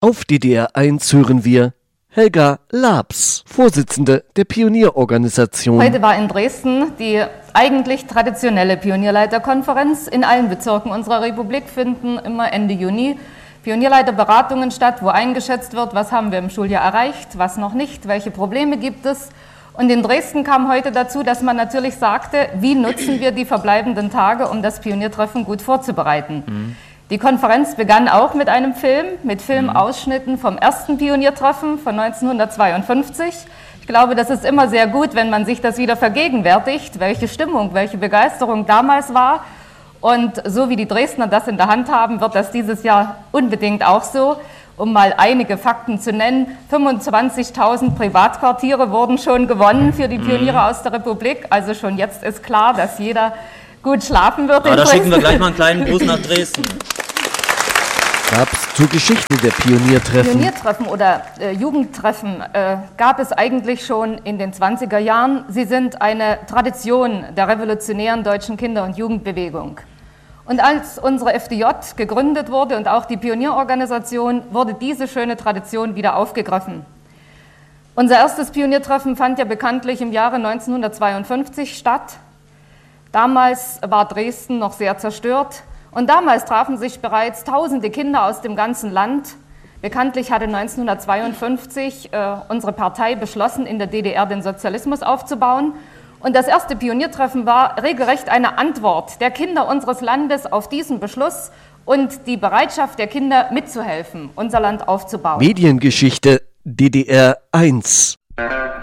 Auf DDR 1 hören wir Helga Labs, Vorsitzende der Pionierorganisation. Heute war in Dresden die eigentlich traditionelle Pionierleiterkonferenz. In allen Bezirken unserer Republik finden immer Ende Juni Pionierleiterberatungen statt, wo eingeschätzt wird, was haben wir im Schuljahr erreicht, was noch nicht, welche Probleme gibt es. Und in Dresden kam heute dazu, dass man natürlich sagte, wie nutzen wir die verbleibenden Tage, um das Pioniertreffen gut vorzubereiten. Die Konferenz begann auch mit einem Film, mit Filmausschnitten vom ersten Pioniertreffen von 1952. Ich glaube, das ist immer sehr gut, wenn man sich das wieder vergegenwärtigt, welche Stimmung, welche Begeisterung damals war. Und so wie die Dresdner das in der Hand haben, wird das dieses Jahr unbedingt auch so. Um mal einige Fakten zu nennen, 25.000 Privatquartiere wurden schon gewonnen für die Pioniere aus der Republik. Also schon jetzt ist klar, dass jeder gut schlafen wird. Da schicken wir gleich mal einen kleinen Gruß nach Dresden. Gab es zur Geschichte der Pioniertreffen? Pioniertreffen oder Jugendtreffen gab es eigentlich schon in den 20er Jahren. Sie sind eine Tradition der revolutionären deutschen Kinder- und Jugendbewegung. Und als unsere FDJ gegründet wurde und auch die Pionierorganisation, wurde diese schöne Tradition wieder aufgegriffen. Unser erstes Pioniertreffen fand ja bekanntlich im Jahre 1952 statt. Damals war Dresden noch sehr zerstört und damals trafen sich bereits tausende Kinder aus dem ganzen Land. Bekanntlich hatte 1952 unsere Partei beschlossen, in der DDR den Sozialismus aufzubauen. Und das erste Pioniertreffen war regelrecht eine Antwort der Kinder unseres Landes auf diesen Beschluss und die Bereitschaft der Kinder mitzuhelfen, unser Land aufzubauen. Mediengeschichte DDR 1.